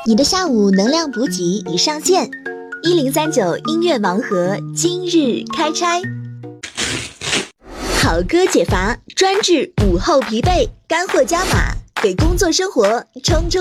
你的下午能量补给已上线，1039音乐盲盒今日开拆。好歌解乏，专治午后疲惫，干货加码，给工作生活冲冲